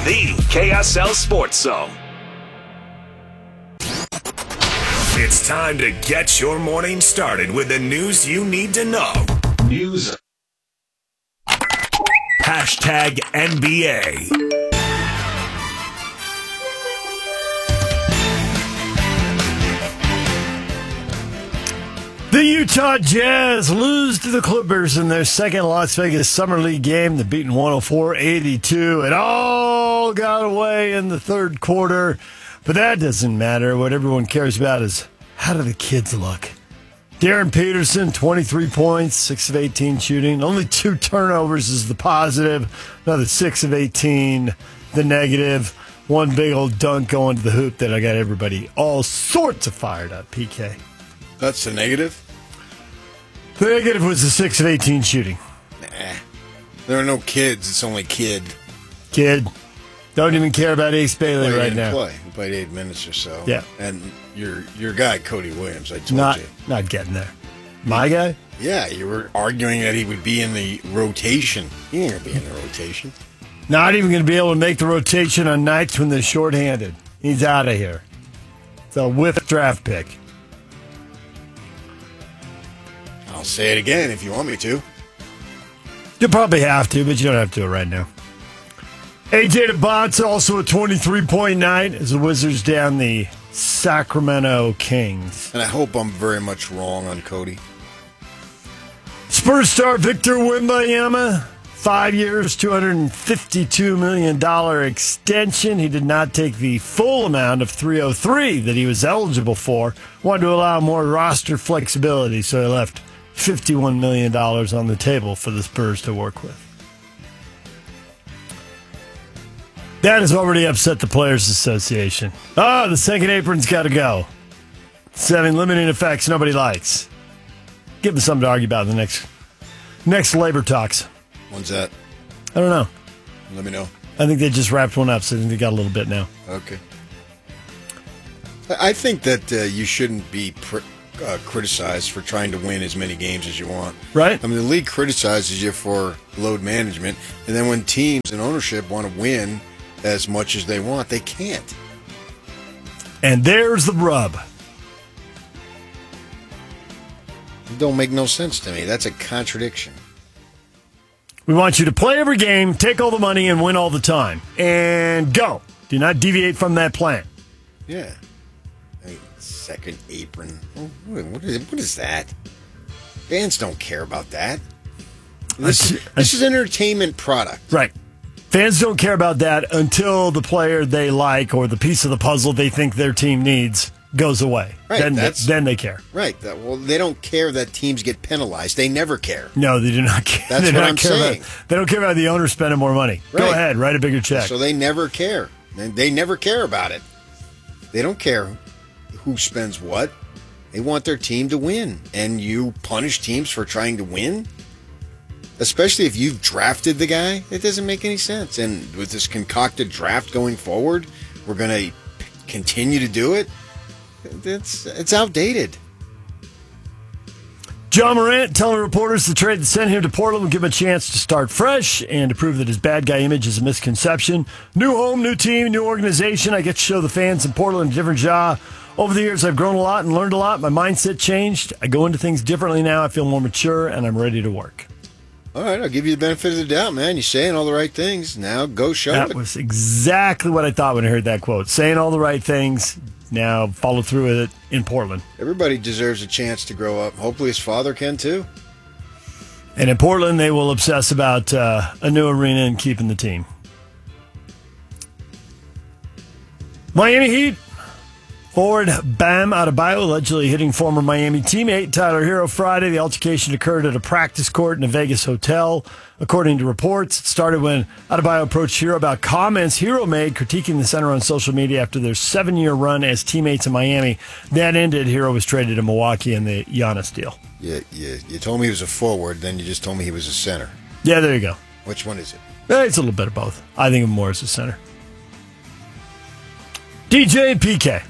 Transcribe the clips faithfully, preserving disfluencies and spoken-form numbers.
the K S L Sports Zone. It's time to get your morning started with the news you need to know. News. Hashtag N B A. The Utah Jazz lose to the Clippers in their second Las Vegas Summer League game. They're beaten one oh four eighty-two. It all got away in the third quarter, but that doesn't matter. What everyone cares about is how do the kids look? Darren Peterson, twenty-three points, six of eighteen shooting. Only two turnovers is the positive. Another six of eighteen, the negative. One big old dunk going to the hoop that I got everybody all sorts of fired up, P K. That's the negative? The negative was the six of eighteen shooting. Nah. There are no kids. It's only kid. Kid. Don't even care about Ace Bailey Well, right didn't now. Play. He played eight minutes or so. Yeah. And your your guy, Cody Williams, I told Not, you. not getting there. My guy? Yeah, you were arguing that he would be in the rotation. He ain't going to be in the rotation. Not even going to be able to make the rotation on nights when they're shorthanded. He's out of here. It's a whiff draft pick. I'll say it again if you want me to. You probably have to, but you don't have to do it right now. A J DeBott's also a twenty-three point night as the Wizards down the Sacramento Kings. And I hope I'm very much wrong on Cody. Spurs star Victor Wembanyama, five years, two hundred fifty-two million dollars extension. He did not take the full amount of three oh three that he was eligible for. Wanted to allow more roster flexibility, so he left fifty-one million dollars on the table for the Spurs to work with. That has already upset the Players Association. Ah, the second apron's got to go. It's having limiting effects nobody likes. Give them something to argue about in the next next labor talks. When's that? I don't know. Let me know. I think they just wrapped one up, so I think they got a little bit now. Okay. I think that uh, you shouldn't be pr- uh, criticized for trying to win as many games as you want. Right? I mean, the league criticizes you for load management, and then when teams and ownership want to win as much as they want, they can't. And there's the rub. It don't make no sense to me. That's a contradiction. We want you to play every game, take all the money, and win all the time. And go. Do not deviate from that plan. Yeah. I mean, second apron. What is, what is that? Fans don't care about that. This, I- I- this is an entertainment product. Right. Fans don't care about that until the player they like or the piece of the puzzle they think their team needs goes away. Right, Then, they, that's- then they care. Right. That, well, they don't care that teams get penalized. They never care. No, they do not care. That's they do what not I'm care saying. About, they don't care about the owner spending more money. Go Right. ahead, write a bigger check. So they never care. And they never care about it. They don't care who spends what. They want their team to win. And you punish teams for trying to win? Especially if you've drafted the guy, it doesn't make any sense. And with this concocted draft going forward, we're going to continue to do it. It's it's outdated. John Morant telling reporters the trade that sent him to Portland would give him a chance to start fresh and to prove that his bad guy image is a misconception. New home, new team, new organization. I get to show the fans in Portland a different job. Over the years, I've grown a lot and learned a lot. My mindset changed. I go into things differently now. I feel more mature, and I'm ready to work. All right, I'll give you the benefit of the doubt, man. You're saying all the right things. Now go show That it. was exactly what I thought when I heard that quote. Saying all the right things. Now follow through with it in Portland. Everybody deserves a chance to grow up. Hopefully his father can too. And in Portland, they will obsess about uh, a new arena and keeping the team. Miami Heat. Forward Bam Adebayo allegedly hitting former Miami teammate Tyler Hero Friday. The altercation occurred at a practice court in a Vegas hotel. According to reports, it started when Adebayo approached Hero about comments Hero made critiquing the center on social media after their seven-year run as teammates in Miami. That ended. Hero was traded to Milwaukee in the Giannis deal. You, you, you told me he was a forward, then you just told me he was a center. Yeah, there you go. Which one is it? Eh, It's a little bit of both. I think of him more as a center. D J and P K.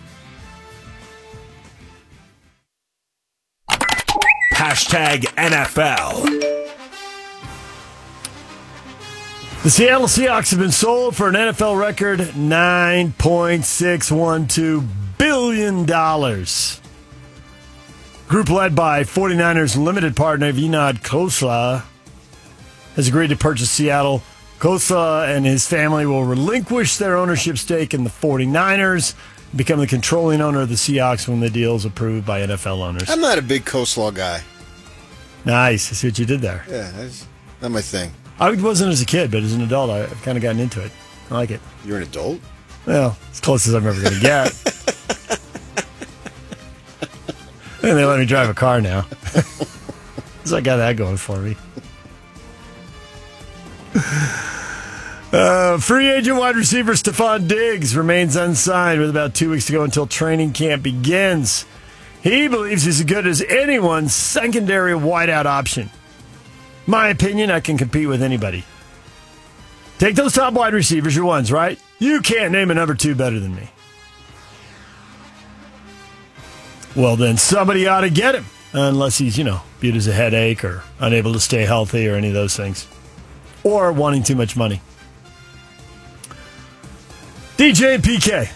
Hashtag N F L. The Seattle Seahawks have been sold for an N F L record nine point six one two billion dollars. Group led by 49ers limited partner Vinod Khosla has agreed to purchase Seattle. Khosla and his family will relinquish their ownership stake in the 49ers and become the controlling owner of the Seahawks when the deal is approved by N F L owners. I'm not a big coleslaw guy. Nice. I see what you did there. Yeah, that's not my thing. I wasn't as a kid, but as an adult, I've kind of gotten into it. I like it. You're an adult? Well, as close as I'm ever going to get. And they let me drive a car now. So I got that going for me. Uh, free agent wide receiver Stephon Diggs remains unsigned with about two weeks to go until training camp begins. He believes he's as good as anyone's secondary wideout option. My opinion, I can compete with anybody. Take those top wide receivers, your ones, right? You can't name a number two better than me. Well, then somebody ought to get him. Unless he's, you know, viewed as a headache or unable to stay healthy or any of those things. Or wanting too much money. D J and P K.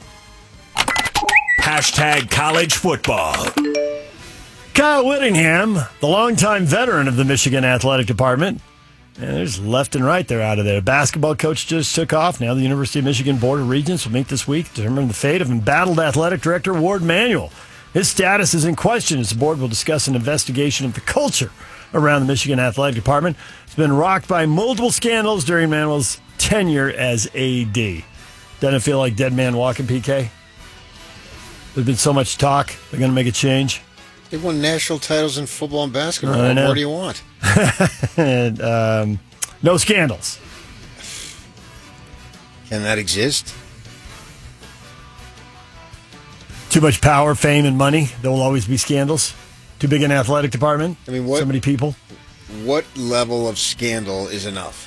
Hashtag college football. Kyle Whittingham, the longtime veteran of the Michigan Athletic Department. And there's left and right there out of there. Basketball coach just took off. Now the University of Michigan Board of Regents will meet this week to determine the fate of embattled athletic director Ward Manuel. His status is in question as the board will discuss an investigation of the culture around the Michigan Athletic Department. It's been rocked by multiple scandals during Manuel's tenure as A D. Doesn't it feel like dead man walking, P K? There's been so much talk. They're going to make a change. They won national titles in football and basketball. I What know. more do you want? and um, no scandals. Can that exist? Too much power, fame, and money. There will always be scandals. Too big an athletic department. I mean, what- So many people. What level of scandal is enough?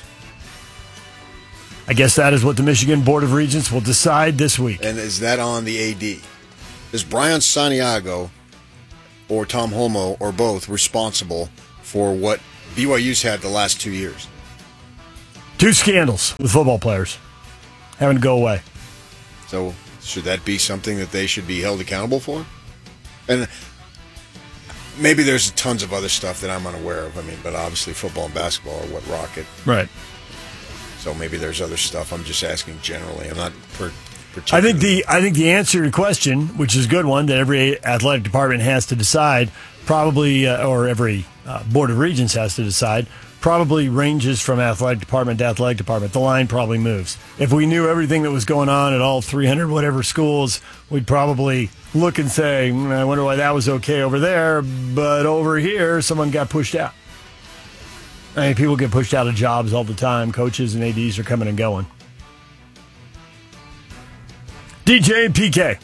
I guess that is what the Michigan Board of Regents will decide this week. And is that on the A D? Is Brian Santiago or Tom Holmoe or both responsible for what B Y U's had the last two years? Two scandals with football players having to go away. So should that be something that they should be held accountable for? And maybe there's tons of other stuff that I'm unaware of. I mean, but obviously football and basketball are what rock it. Right. So maybe there's other stuff. I'm just asking generally. I'm not per, I think the I think the answer to your question, which is a good one, that every athletic department has to decide, probably, uh, or every uh, Board of Regents has to decide, probably ranges from athletic department to athletic department. The line probably moves. If we knew everything that was going on at all three hundred whatever schools, we'd probably look and say, mm, I wonder why that was okay over there, but over here someone got pushed out. I mean, people get pushed out of jobs all the time. Coaches and A Ds are coming and going. D J and P K.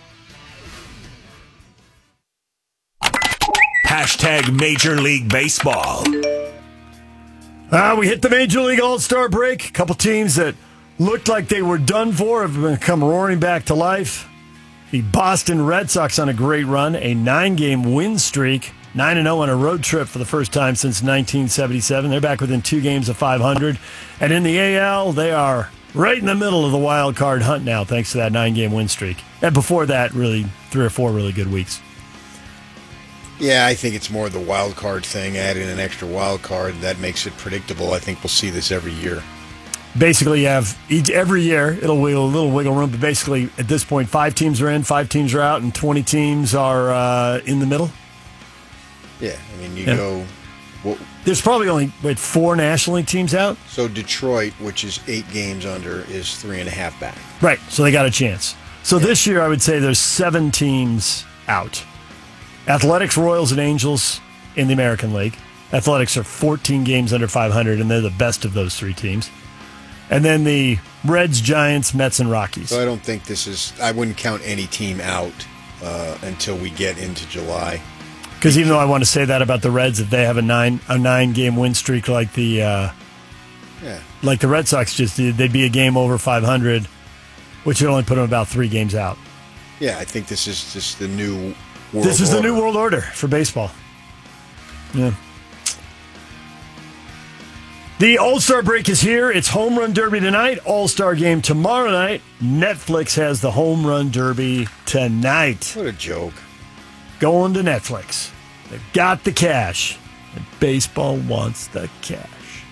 Hashtag Major League Baseball. Uh, we hit the Major League All-Star break. A couple teams that looked like they were done for have come roaring back to life. The Boston Red Sox on a great run, a nine-game win streak, nine and oh on a road trip for the first time since nineteen seventy-seven. They're back within two games of five hundred. And in the A L, they are right in the middle of the wild card hunt now, thanks to that nine-game win streak. And before that, really, three or four really good weeks. Yeah, I think it's more the wild card thing, adding an extra wild card. That makes it predictable. I think we'll see this every year. Basically, you have each every year, it'll wiggle a little wiggle room, but basically, at this point, five teams are in, five teams are out, and twenty teams are uh, in the middle. Yeah, I mean, you Yeah. go... Well, There's probably only, wait, four National League teams out? so Detroit, which is eight games under, is three and a half back. Right, so they got a chance. So this year, I would say there's seven teams out. Athletics, Royals, and Angels in the American League. Athletics are fourteen games under five hundred, and they're the best of those three teams. And then the Reds, Giants, Mets, and Rockies. So I don't think this is... I wouldn't count any team out uh, until we get into July. Because even though I want to say that about the Reds, if they have a nine a nine game win streak like the uh, Yeah. like the Red Sox just did, they'd be a game over five hundred, which would only put them about three games out. Yeah, I think this is just the new world This is the order. new world. Order for baseball. Yeah. The All-Star break is here. It's Home Run Derby tonight. All-Star game tomorrow night. Netflix has the Home Run Derby tonight. What a joke. Going to Netflix. They've got the cash. And baseball wants the cash.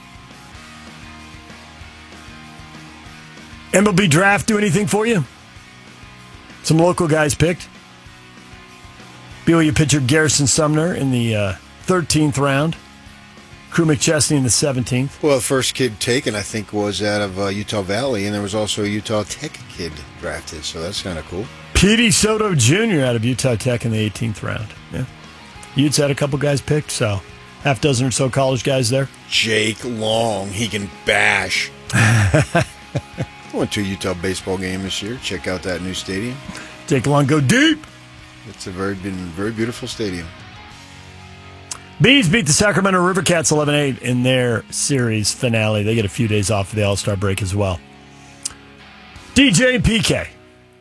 M L B Draft do anything for you? Some local guys picked. B Y U pitcher Garrison Sumner in the uh, thirteenth round. Crew McChesney in the seventeenth. Well, the first kid taken, I think, was out of uh, Utah Valley, and there was also a Utah Tech kid drafted, so that's kind of cool. Petey Soto Junior out of Utah Tech in the eighteenth round. Yeah, Utes had a couple guys picked, so half dozen or so college guys there. Jake Long, he can bash. I went to a Utah baseball game this year. Check out that new stadium. Jake Long, go deep. It's a very been very beautiful stadium. Bees beat the Sacramento River Cats eleven eight in their series finale. They get a few days off for the All-Star break as well. D J and P K.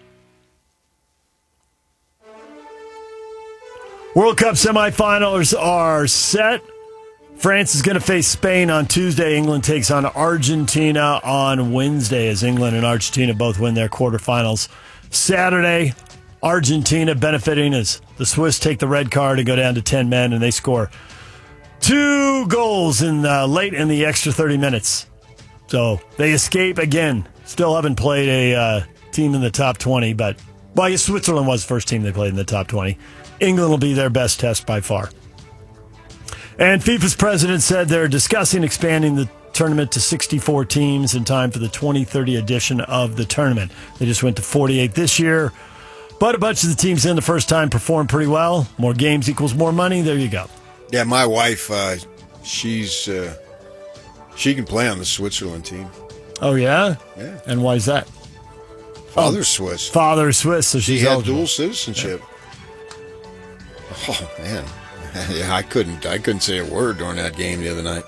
World Cup semifinals are set. France is going to face Spain on Tuesday. England takes on Argentina on Wednesday as England and Argentina both win their quarterfinals. Saturday, Argentina benefiting as the Swiss take the red card and go down to ten men, and they score two goals in uh, late in the extra thirty minutes. So they escape again. Still haven't played a uh, team in the top twenty, but well, I guess Switzerland was the first team they played in the top twenty. England will be their best test by far. And FIFA's president said they're discussing expanding the tournament to sixty-four teams in time for the twenty thirty edition of the tournament. They just went to forty-eight this year. But a bunch of the teams in the first time performed pretty well. More games equals more money. There you go. Yeah, my wife, uh, she's uh, she can play on the Switzerland team. Oh, yeah? Yeah. And why is that? Father's oh, Swiss. Father Swiss, so she she's had eligible. dual citizenship. Yeah. Oh, man. Yeah, I couldn't I couldn't say a word during that game the other night.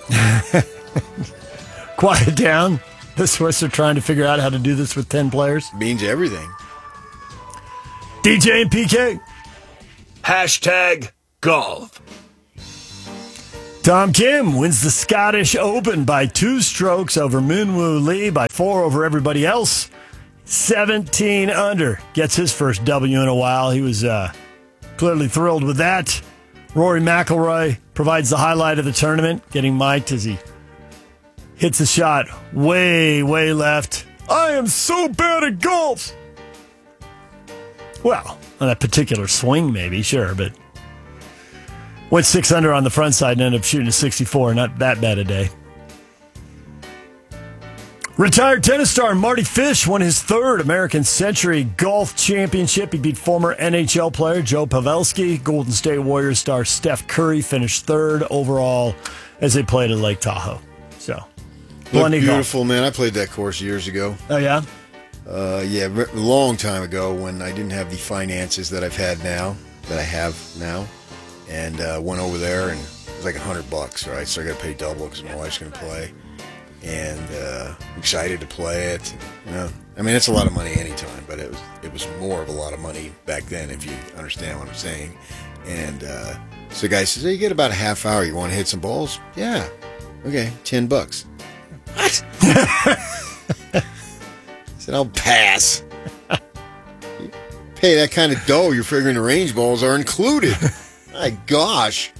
Quiet down. The Swiss are trying to figure out how to do this with ten players. Means everything. D J and P K. Hashtag golf. Tom Kim wins the Scottish Open by two strokes over Minwoo Lee, by four over everybody else. seventeen under. Gets his first W in a while. He was uh, clearly thrilled with that. Rory McIlroy provides the highlight of the tournament, getting mic'd as he hits a shot way, way left. I am so bad at golf. Well, on that particular swing, maybe, sure, but went six under on the front side and ended up shooting a sixty-four. Not that bad a day. Retired tennis star Marty Fish won his third American Century Golf Championship. He beat former N H L player Joe Pavelski. Golden State Warriors star Steph Curry finished third overall as they played at Lake Tahoe. So, Looked beautiful, golf. Man. I played that course years ago. Oh, yeah? Uh, yeah, a long time ago when I didn't have the finances that I've had now, that I have now, and uh, went over there, and it was like a hundred bucks, right? So I got to pay double because my wife's going to play. And uh, excited to play it. You know, I mean, it's a lot of money anytime, but it was it was more of a lot of money back then, if you understand what I'm saying. And uh, so the guy says, hey, you get about a half hour. You want to hit some balls? Yeah. Okay, ten bucks. What? I said, I'll pass. You pay that kind of dough, you're figuring the range balls are included. My gosh.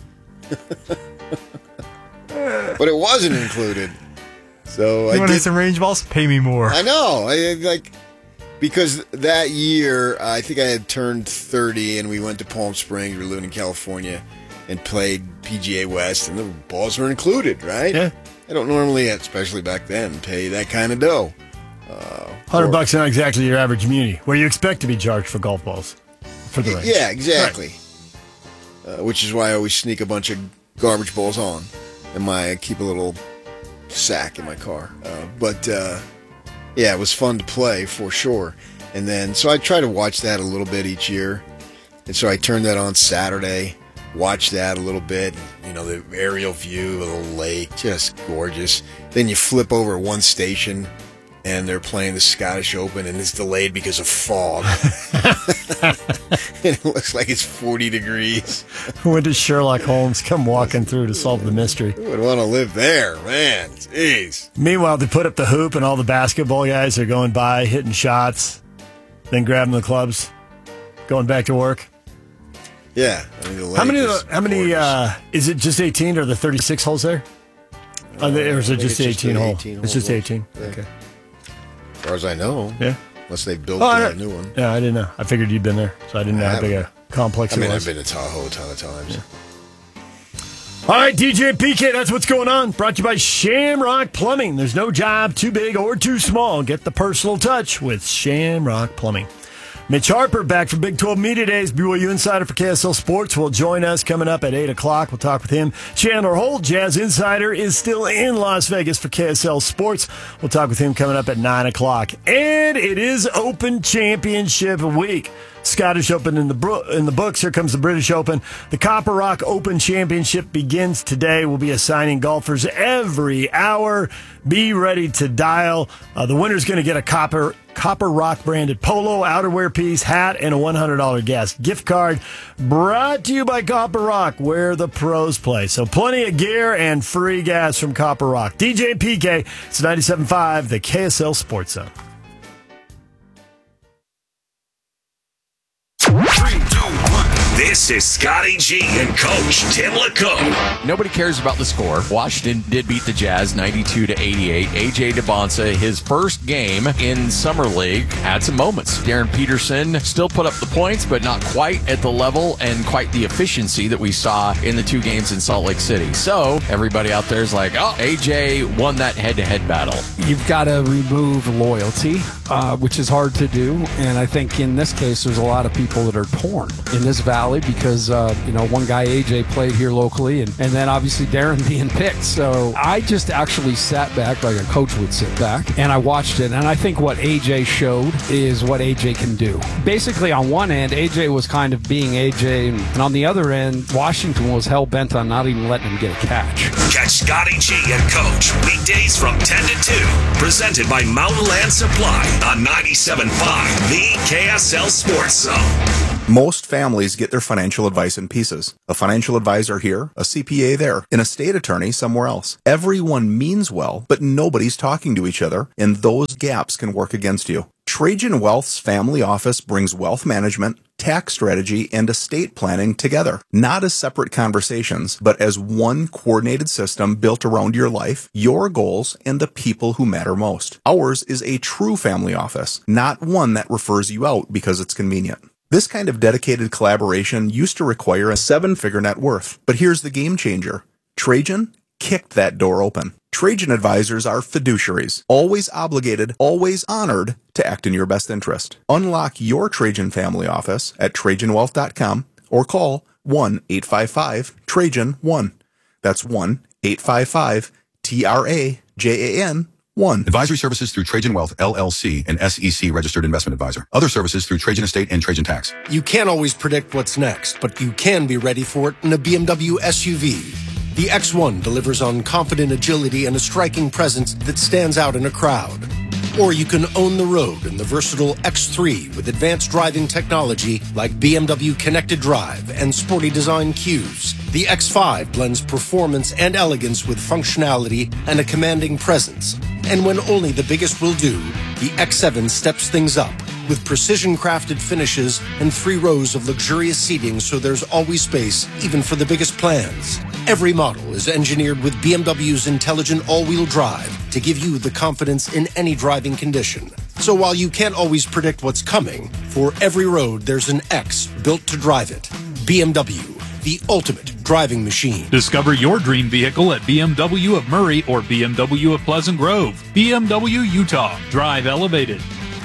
But it wasn't included. So you I want to hit some range balls? Pay me more. I know. I like because that year I think I had turned thirty, and we went to Palm Springs. We were living in California and played P G A West, and the balls were included, right? Yeah. I don't normally, especially back then, pay that kind of dough. Uh, Hundred or, bucks, not exactly your average muni. Where you expect to be charged for golf balls for the range. Yeah, exactly. Right. Uh, which is why I always sneak a bunch of garbage balls on, and my I keep a little sack in my car. Uh, but uh, yeah, it was fun to play for sure. And then so I try to watch that a little bit each year, and so I turned that on Saturday. Watch that a little bit. You know, the aerial view of the lake, just gorgeous. Then you flip over one station, and they're playing the Scottish Open, and it's delayed because of fog. It looks like it's forty degrees. When does Sherlock Holmes come walking through to solve the mystery? Who would want to live there, man? Jeez. Meanwhile, they put up the hoop, and all the basketball guys are going by, hitting shots, then grabbing the clubs, going back to work. Yeah. I mean, the lake How many? is How many? Uh, is it just eighteen, or are there thirty-six holes there? Uh, Are they, or is I it think just it's just eighteen the hole? eighteen It's just holes. eighteen. Yeah. Okay. As far as I know. Yeah. Unless they built Oh, I a don't- new one. Yeah, I didn't know. I figured you'd been there, so I didn't know I how big a complex I mean, it I've was. been to Tahoe a ton of times. Yeah. All right, D J and P K, that's what's going on. Brought to you by Shamrock Plumbing. There's no job too big or too small. Get the personal touch with Shamrock Plumbing. Mitch Harper back for Big twelve Media Days. B Y U Insider for K S L Sports will join us coming up at eight o'clock. We'll talk with him. Chandler Holt, Jazz Insider, is still in Las Vegas for K S L Sports. We'll talk with him coming up at nine o'clock. And it is Open Championship Week. Scottish Open in the bro- in the books. Here comes the British Open. The Copper Rock Open Championship begins today. We'll be assigning golfers every hour. Be ready to dial. Uh, the winner's going to get a Copper Copper Rock branded polo, outerwear piece, hat, and a one hundred dollars gas gift card. Brought to you by Copper Rock, where the pros play. So plenty of gear and free gas from Copper Rock. D J and P K, it's ninety-seven point five, the K S L Sports Zone. Three, two, one. This is Scotty G and Coach Tim LeComb. Nobody cares about the score. Washington did beat the Jazz ninety-two to eighty-eight. A J DeBonsa, his first game in Summer League, had some moments. Darren Peterson still put up the points, but not quite at the level and quite the efficiency that we saw in the two games in Salt Lake City. So everybody out there is like, oh, A J won that head-to-head battle. You've got to remove loyalty, uh, which is hard to do. And I think in this case, there's a lot of people that are torn in this valley because, uh, you know, one guy, A J, played here locally, and, and then obviously Darren being picked. So I just actually sat back like a coach would sit back, and I watched it. And I think what A J showed is what A J can do. Basically, on one end, A J was kind of being A J, and on the other end, Washington was hell-bent on not even letting him get a catch. Catch Scotty G and Coach weekdays from ten to two. Presented by Mountain Land Supply on ninety-seven point five, the K S L Sports Zone. Most families get their financial advice in pieces. A financial advisor here, a C P A there, an estate attorney somewhere else. Everyone means well, but nobody's talking to each other, and those gaps can work against you. Trajan Wealth's family office brings wealth management, tax strategy, and estate planning together, not as separate conversations, but as one coordinated system built around your life, your goals, and the people who matter most. Ours is a true family office, not one that refers you out because it's convenient. This kind of dedicated collaboration used to require a seven-figure net worth, but here's the game changer. Trajan kicked that door open. Trajan advisors are fiduciaries, always obligated, always honored to act in your best interest. Unlock your Trajan family office at Trajan Wealth dot com or call one eight five five Trajan one. That's one eight five five T R A J A N one. Advisory services through Trajan Wealth, L L C, an S E C registered investment advisor. Other services through Trajan Estate and Trajan Tax. You can't always predict what's next, but you can be ready for it in a B M W S U V. The X one delivers on confident agility and a striking presence that stands out in a crowd. Or you can own the road in the versatile X three with advanced driving technology like B M W Connected Drive and sporty design cues. The X five blends performance and elegance with functionality and a commanding presence. And when only the biggest will do, the X seven steps things up with precision-crafted finishes and three rows of luxurious seating so there's always space, even for the biggest plans. Every model is engineered with B M W's intelligent all-wheel drive to give you the confidence in any driving condition. So while you can't always predict what's coming, for every road there's an X built to drive it. B M W, the ultimate driving machine. Discover your dream vehicle at B M W of Murray or B M W of Pleasant Grove. B M W Utah. Drive elevated.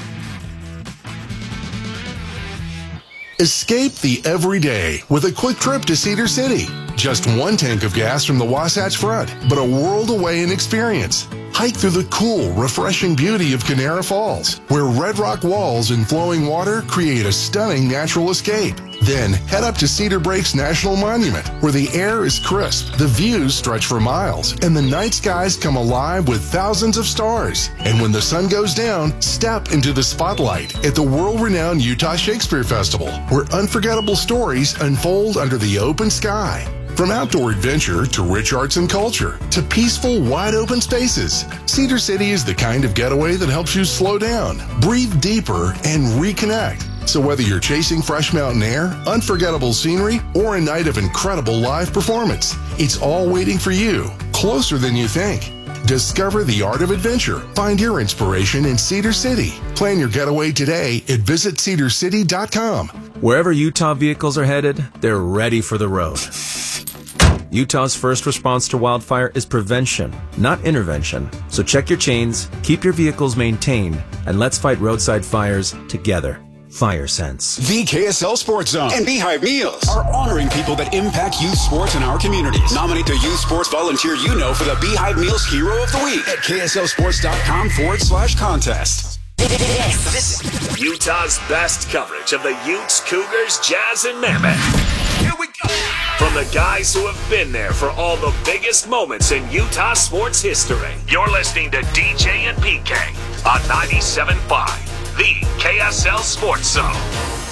Escape the everyday with a quick trip to Cedar City. Just one tank of gas from the Wasatch Front, but a world away in experience. Hike through the cool, refreshing beauty of Canara Falls, where red rock walls and flowing water create a stunning natural escape. Then head up to Cedar Breaks National Monument, where the air is crisp, the views stretch for miles, and the night skies come alive with thousands of stars. And when the sun goes down, step into the spotlight at the world-renowned Utah Shakespeare Festival, where unforgettable stories unfold under the open sky. From outdoor adventure to rich arts and culture to peaceful, wide-open spaces, Cedar City is the kind of getaway that helps you slow down, breathe deeper, and reconnect. So whether you're chasing fresh mountain air, unforgettable scenery, or a night of incredible live performance, it's all waiting for you, closer than you think. Discover the art of adventure. Find your inspiration in Cedar City. Plan your getaway today at visit cedar city dot com. Wherever Utah vehicles are headed, they're ready for the road. Utah's first response to wildfire is prevention, not intervention. So check your chains, keep your vehicles maintained, and let's fight roadside fires together. Fire Sense. The K S L Sports Zone and Beehive Meals are honoring people that impact youth sports in our communities. Nominate the youth sports volunteer you know for the Beehive Meals Hero of the Week at kslsports.com forward slash contest. This is Utah's best coverage of the Utes, Cougars, Jazz, and Mammoth. Here we go. From the guys who have been there for all the biggest moments in Utah sports history. You're listening to D J and P K on ninety-seven point five, the K S L Sports Zone.